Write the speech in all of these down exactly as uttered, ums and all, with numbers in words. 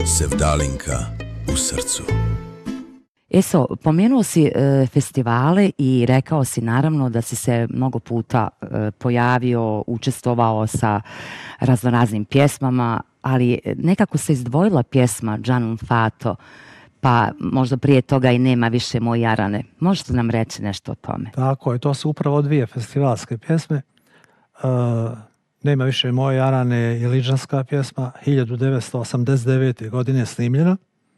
Sevdalinka u srcu. Eso, pomenuo si e, festivale i rekao si naravno da si se mnogo puta e, pojavio, učestvovao sa raznoraznim pjesmama, ali nekako se izdvojila pjesma Džanun Fato, pa možda prije toga i Nema više moj Jarane. Možete nam reći nešto o tome? Tako je, to su upravo dvije festivalske pjesme. Uh, Nema više moj Jarane je liđanska pjesma, hiljadu devetsto osamdeset devete. godine snimljena.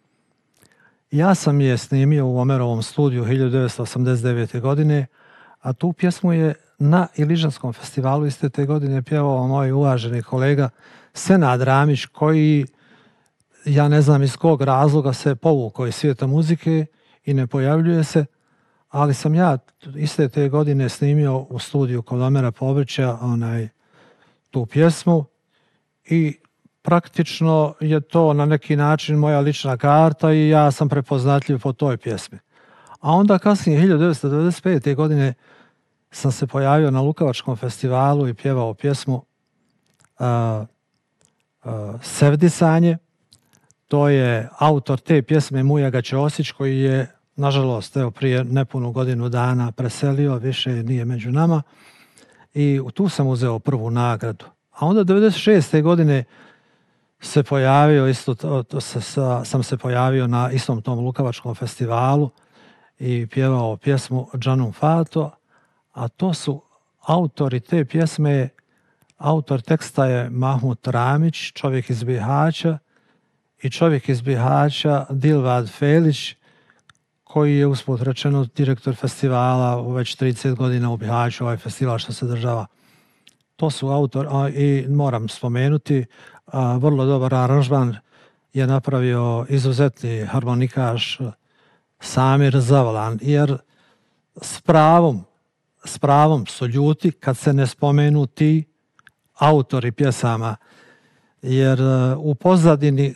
Ja sam je snimio u Omerovom studiju hiljadu devetsto osamdeset devete. godine, a tu pjesmu je na Iliđanskom festivalu iste te godine pjevao moj uvaženi kolega Senad Ramić, koji, ja ne znam iz kog razloga, se povukao iz svijeta muzike i ne pojavljuje se, ali sam ja iste te godine snimio u studiju kod Omera Pobrića onaj, tu pjesmu i praktično je to na neki način moja lična karta i ja sam prepoznatljiv po toj pjesmi. A onda kasnije, hiljadu devetsto devedeset pete. godine, sam se pojavio na Lukavačkom festivalu i pjevao pjesmu uh, uh, Sevdisanje. To je autor te pjesme Mujaga Ćosić, koji je, nažalost, evo, prije nepunu godinu dana preselio, više nije među nama. I tu sam uzeo prvu nagradu. A onda devedeset šeste. godine se pojavio, isto to, to se, sa, sam se pojavio na istom tom Lukavačkom festivalu i pjevao pjesmu Džanun Fato, a to su autori te pjesme, autor teksta je Mahmut Ramić, čovjek iz Bihaća, i čovjek iz Bihaća Dilvad Felić, koji je usput rečeno direktor festivala u već trideset godina u Bihaću, ovaj festival što se država. To su autor, a, i moram spomenuti, a, vrlo dobar aranžman je napravio izuzetni harmonikaš Samir Zavolan, jer s pravom, s pravom su ljuti kad se ne spomenu ti autori pjesama, jer u pozadini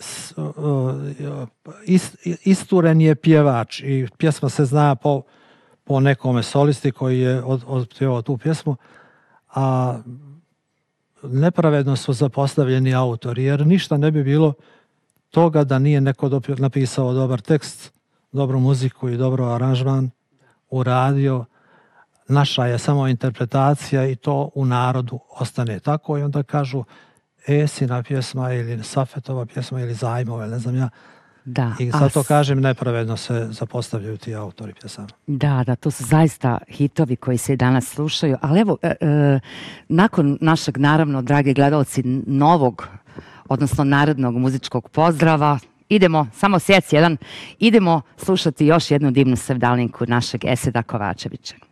isturen je pjevač i pjesma se zna po, po nekome solisti koji je od, odpjevao tu pjesmu, a nepravedno su zapostavljeni autori, jer ništa ne bi bilo toga da nije neko napisao dobar tekst, dobru muziku i dobro aranžman, uradio. Naša je samo interpretacija i to u narodu ostane tako i onda kažu Esina pjesma ili Safetova pjesma ili Zajmova, ne znam ja. Da, I zato kažem, nepravedno se zapostavljaju ti autori pjesama. Da, da, to su zaista hitovi koji se i danas slušaju. Ali evo, e, e, nakon našeg, naravno, dragi gledalci, novog, odnosno narodnog muzičkog pozdrava, idemo, samo sjeci jedan, idemo slušati još jednu divnu sevdalinku našeg Eseda Kovačevića.